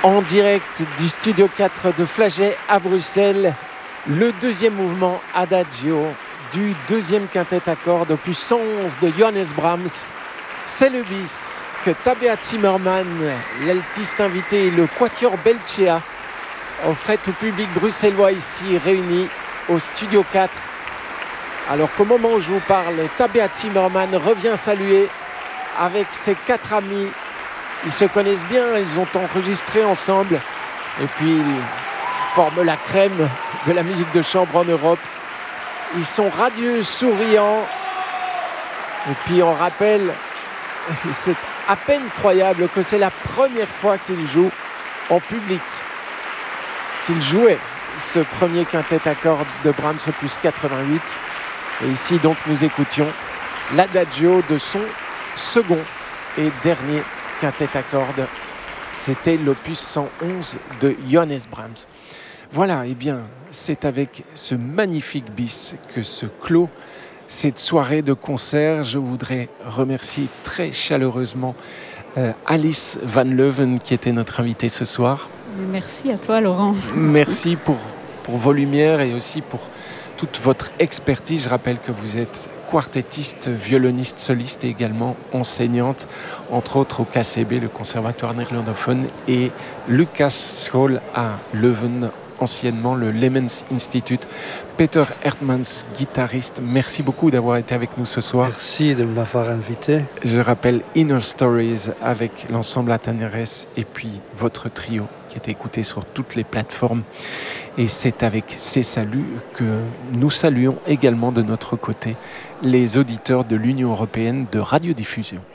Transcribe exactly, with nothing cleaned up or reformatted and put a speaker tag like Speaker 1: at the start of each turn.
Speaker 1: En direct du studio quatre de Flagey à Bruxelles, le deuxième mouvement Adagio du deuxième quintet à cordes opus cent onze de Johannes Brahms. C'est le bis que Tabea Zimmermann, l'altiste invité et le quatuor Belcea offraient au public bruxellois ici réuni au studio quatre. Alors qu'au moment où je vous parle, Tabea Zimmermann revient saluer avec ses quatre amis. Ils se connaissent bien, ils ont enregistré ensemble et puis ils forment la crème de la musique de chambre en Europe. Ils sont radieux, souriants et puis on rappelle, c'est à peine croyable que c'est la première fois qu'ils jouent en public, qu'ils jouaient ce premier quintet à cordes de Brahms opus quatre-vingt-huit. Et ici donc nous écoutions l'Adagio de son second et dernier quintet à cordes. C'était l'opus cent onze de Johannes Brahms. Voilà, et eh bien, c'est avec ce magnifique bis que se clôt cette soirée de concert. Je voudrais remercier très chaleureusement euh, Alice Van Leuven qui était notre invitée ce soir.
Speaker 2: Merci à toi, Laurent.
Speaker 1: Merci pour, pour vos lumières et aussi pour toute votre expertise. Je rappelle que vous êtes quartettiste, violoniste, soliste et également enseignante, entre autres au K C B, le Conservatoire néerlandophone, et Lucas School à Leuven, anciennement le Lemmens Institute. Peter Hertmans, guitariste, merci beaucoup d'avoir été avec nous ce soir.
Speaker 3: Merci de m'avoir invité.
Speaker 1: Je rappelle Inner Stories avec l'ensemble Ataneres et puis votre trio qui est écouté sur toutes les plateformes. Et c'est avec ces saluts que nous saluons également de notre côté les auditeurs de l'Union européenne de radiodiffusion.